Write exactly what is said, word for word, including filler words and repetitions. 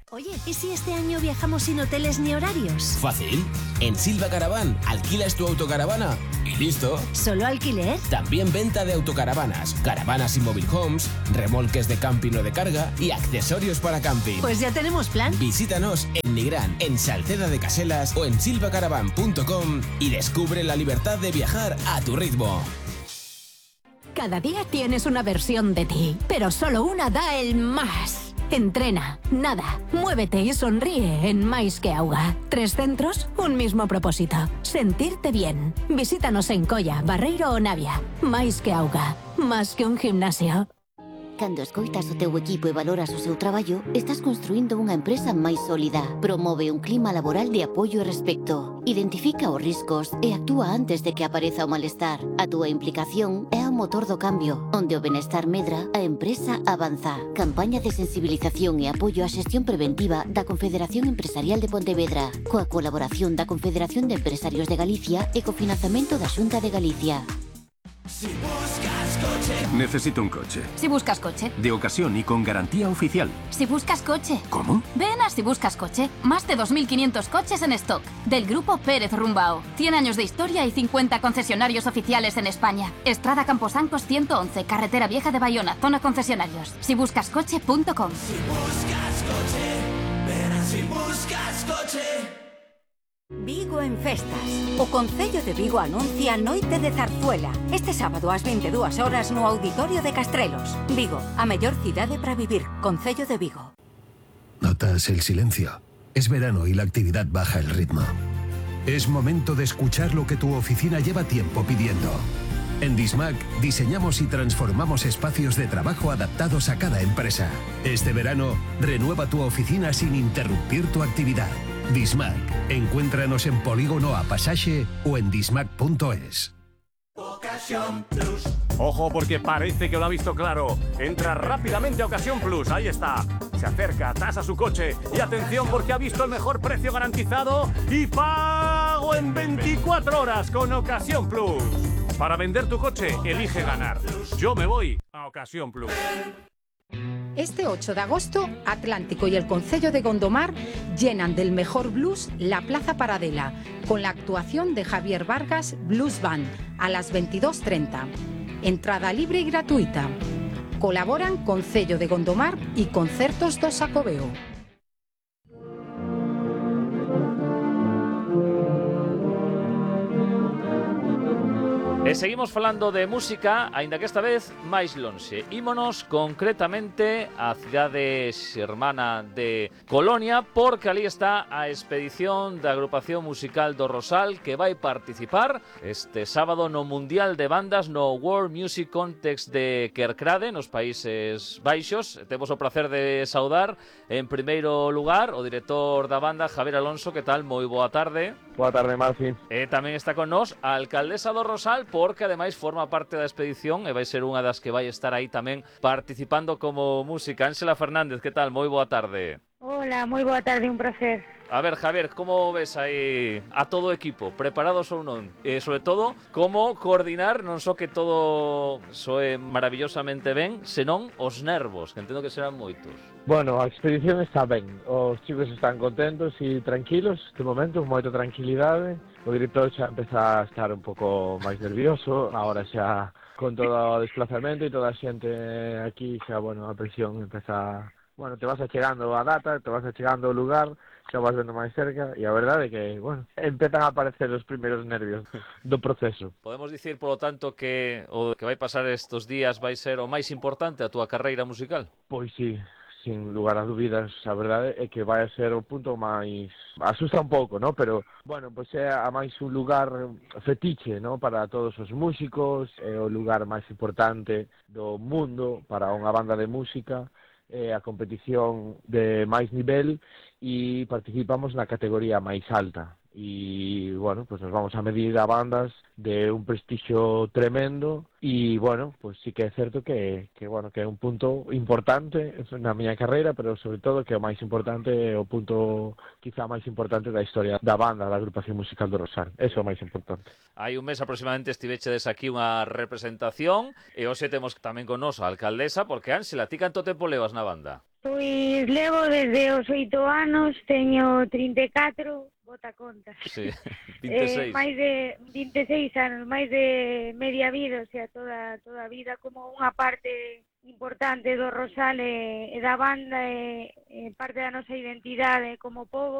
Oye, ¿y si este año viajamos sin hoteles ni horarios? Fácil. En Silva Caravan alquilas tu autocaravana y listo. ¿Solo alquiler? También venta de autocaravanas, caravanas y mobile homes, remolques de camping o de carga y accesorios para camping. Pues ya tenemos plan. Visítanos en Nigrán, en Salceda de Caselas o en silva caravan punto com y descubre la libertad de viajar a tu ritmo. Cada día tienes una versión de ti, pero solo una da el más. Entrena, nada, muévete y sonríe en Mais que Auga. Tres centros, un mismo propósito. Sentirte bien. Visítanos en Colla, Barreiro o Navia. Mais que Auga. Más que un gimnasio. Cando escoitas o teu equipo e valoras o seu traballo, estás construindo unha empresa máis sólida. Promove un clima laboral de apoio e respecto. Identifica os riscos e actúa antes de que apareza o malestar. A túa implicación é o motor do cambio. Onde o benestar medra, a empresa avanza. Campaña de sensibilización e apoio á xestión preventiva da Confederación Empresarial de Pontevedra, coa colaboración da Confederación de Empresarios de Galicia e co financiamento da Xunta de Galicia. Si buscas coche. Necesito un coche. Si buscas coche. De ocasión y con garantía oficial. Si buscas coche. ¿Cómo? Ven a Si buscas coche. Más de dos mil quinientos coches en stock. Del grupo Pérez Rumbao. cien años de historia y cincuenta concesionarios oficiales en España. Estrada Camposancos ciento once, Carretera Vieja de Bayona, zona concesionarios. si buscas coche punto com. Si buscas coche, ven a Si buscas coche. Vigo en festas. O Concello de Vigo anuncia Noite de Zarzuela. Este sábado ás veintidúas horas no Auditorio de Castrelos. Vigo, a mellor cidade para vivir. Concello de Vigo. ¿Notas el silencio? Es verano y la actividad baja el ritmo. Es momento de escuchar lo que tu oficina lleva tiempo pidiendo. En Dismac diseñamos y transformamos espacios de trabajo adaptados a cada empresa. Este verano, renueva tu oficina sin interrumpir tu actividad. Dismac. Encuéntranos en Polígono A Pasaje o en dismac punto es. Ocasión Plus. Ojo, porque parece que lo ha visto claro. Entra rápidamente a Ocasión Plus. Ahí está. Se acerca, tasa su coche. Y atención, porque ha visto el mejor precio garantizado y pago en veinticuatro horas con Ocasión Plus. Para vender tu coche, elige ganar. Yo me voy a Ocasión Plus. Este ocho de agosto, Atlántico y el Concello de Gondomar llenan del mejor blues la Plaza Paradela, con la actuación de Javier Vargas Blues Band a las veintidós treinta. Entrada libre y gratuita. Colaboran Concello de Gondomar y Concertos do Xacobeo. E seguimos falando de música, aínda que esta vez máis lonxe. Ímonos concretamente á cidade xermana de Colonia, porque ali está a expedición da agrupación musical do Rosal, que vai participar este sábado no Mundial de Bandas no World Music Contest de Kerkrade, nos Países Baixos. Temos o placer de saudar en primeiro lugar o director da banda, Javier Alonso. Que tal? Moi boa tarde. Boa tarde, Marci. E tamén está con nós a alcaldesa do Rosal, porque ademais forma parte da expedición e vai ser unha das que vai estar aí tamén participando como música. Ángela Fernández, que tal? Moi boa tarde. Hola, moi boa tarde, un placer. A ver, Javier, como ves aí a todo o equipo? Preparados ou non? E, sobre todo, como coordinar non só que todo soe maravillosamente ben, senón os nervos, que entendo que serán moitos. Bueno, a expedición está ben. Os chicos están contentos e tranquilos, de momento, moita tranquilidade. O director xa empeza a estar un pouco máis nervioso, agora xa con todo o desplazamento e toda a xente aquí, xa, bueno, a presión empeza... Bueno, te vas achegando a data, te vas achegando ao lugar, xa vas vendo máis cerca, e a verdade é que, bueno, empezan a aparecer os primeiros nervios do proceso. Podemos dicir, polo tanto, que o que vai pasar estes días vai ser o máis importante a túa carreira musical? Pois sí, sin lugar a dúbidas, a verdade é que vai a ser o punto máis... Asusta un pouco, ¿no? Pero, bueno, pois é a máis un lugar fetiche, ¿no? Para todos os músicos, é o lugar máis importante do mundo para unha banda de música, é a competición de máis nivel e participamos na categoría máis alta y bueno, pues nos vamos a medir a bandas de un prestigio tremendo y bueno, pues sí que é certo que, que bueno, que é un punto importante na miña carreira, pero sobre todo que o máis importante é o punto quizá máis importante da historia da banda, da agrupación musical do Rosal. Eso é o máis importante. Hai un mes aproximadamente estivechedes aquí unha representación e hoxe temos tamén con nos a alcaldesa, porque Ángela, ti canto tempo levas na banda? Pois levo desde os oito anos, teño trinta e catro, bota contas. Sí, vinte e seis. Eh, máis de vinte e seis anos, máis de media vida, o sea, toda toda a vida como unha parte importante do Rosal e, e da banda e, e parte da nosa identidade como pobo.